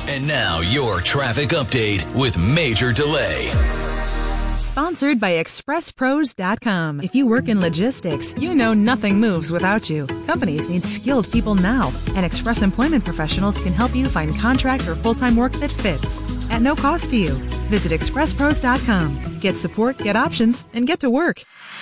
And now your traffic update with Major Delay. Sponsored by ExpressPros.com. If you work in logistics, you know nothing moves without you. Companies need skilled people now, and Express Employment Professionals can help you find contract or full-time work that fits at no cost to you. Visit ExpressPros.com. Get support, get options, and get to work.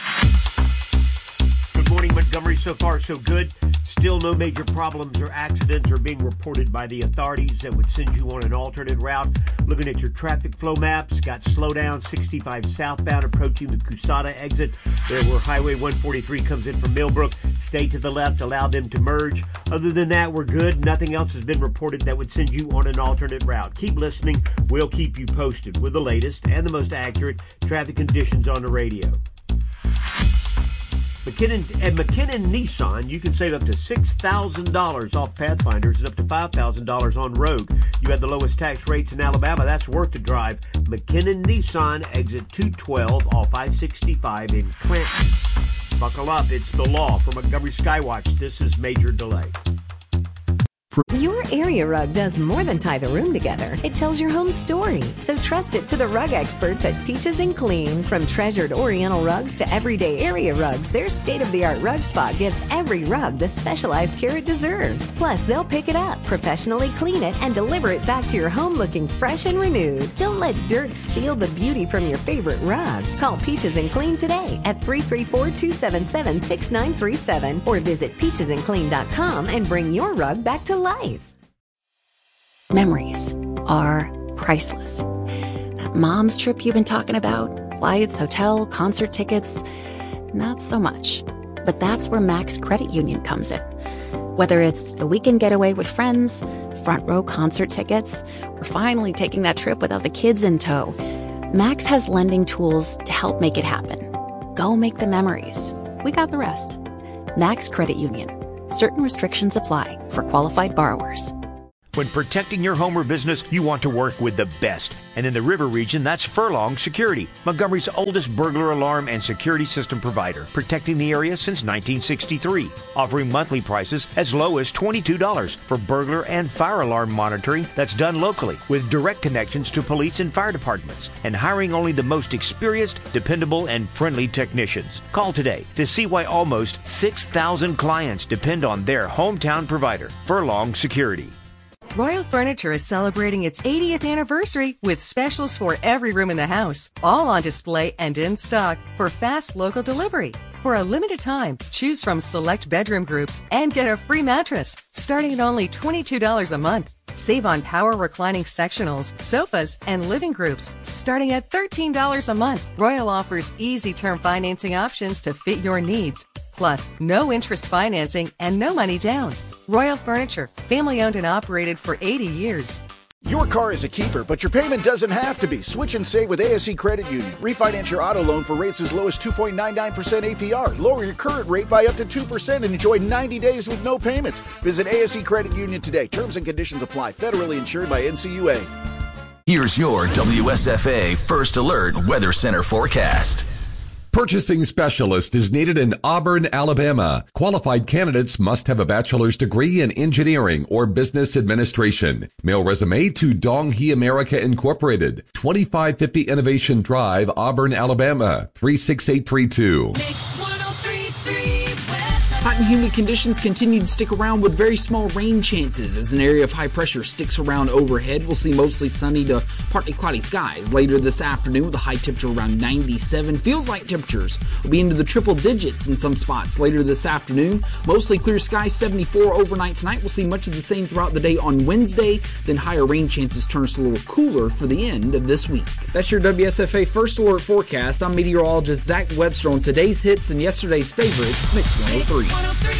Good morning, Montgomery. So far, so good. Still no major problems or accidents are being reported by the authorities that would send you on an alternate route. Looking at your traffic flow maps, got slowdown 65 southbound approaching the Cusada exit. There where Highway 143 comes in from Millbrook. Stay to the left, allow them to merge. Other than that, we're good. Nothing else has been reported that would send you on an alternate route. Keep listening. We'll keep you posted with the latest and the most accurate traffic conditions on the radio. McKinnon Nissan, you can save up to $6,000 off Pathfinders and up to $5,000 on Rogue. You have the lowest tax rates in Alabama. That's worth the drive. McKinnon Nissan, exit 212 off I-65 in Clanton. Buckle up. It's the law. For Montgomery Skywatch, this is Major Delay. Your area rug does more than tie the room together. It tells your home story. So trust it to the rug experts at Peaches and Clean. From treasured Oriental rugs to everyday area rugs, their state-of-the-art rug spot gives every rug the specialized care it deserves. Plus, they'll pick it up, professionally clean it, and deliver it back to your home looking fresh and renewed. Don't let dirt steal the beauty from your favorite rug. Call Peaches and Clean today at 334-277-6937 or visit peachesandclean.com and bring your rug back to life. Memories are priceless. That mom's trip you've been talking about, flights, hotel, concert tickets, not so much. But that's where Max Credit Union comes in. Whether it's a weekend getaway with friends, front row concert tickets, or finally taking that trip without the kids in tow, Max has lending tools to help make it happen. Go make the memories. We got the rest. Max Credit Union. Certain restrictions apply for qualified borrowers. When protecting your home or business, you want to work with the best. And in the River region, that's Furlong Security, Montgomery's oldest burglar alarm and security system provider, protecting the area since 1963, offering monthly prices as low as $22 for burglar and fire alarm monitoring that's done locally with direct connections to police and fire departments, and hiring only the most experienced, dependable, and friendly technicians. Call today to see why almost 6,000 clients depend on their hometown provider, Furlong Security. Royal Furniture is celebrating its 80th anniversary with specials for every room in the house, all on display and in stock for fast local delivery. For a limited time, choose from select bedroom groups and get a free mattress, starting at only $22 a month. Save on power reclining sectionals, sofas, and living groups, starting at $13 a month. Royal offers easy term financing options to fit your needs. Plus, no interest financing and no money down. Royal Furniture, family owned and operated for 80 years. Your car is a keeper, but your payment doesn't have to be. Switch and save with ASE Credit Union. Refinance your auto loan for rates as low as 2.99% APR. Lower your current rate by up to 2% and enjoy 90 days with no payments. Visit ASE Credit Union today. Terms and conditions apply. Federally insured by NCUA. Here's your WSFA First Alert Weather Center forecast. Purchasing specialist is needed in Auburn, Alabama. Qualified candidates must have a bachelor's degree in engineering or business administration. Mail resume to Dong He America Incorporated, 2550 Innovation Drive, Auburn, Alabama, 36832. Hot and humid conditions continue to stick around with very small rain chances as an area of high pressure sticks around overhead. We'll see mostly sunny to partly cloudy skies later this afternoon with a high temperature around 97. Feels like temperatures will be into the triple digits in some spots later this afternoon. Mostly clear skies, 74 overnight tonight. We'll see much of the same throughout the day on Wednesday. Then higher rain chances turns a little cooler for the end of this week. That's your WSFA First Alert forecast. I'm meteorologist Zach Webster on today's hits and yesterday's favorites, Mix 103.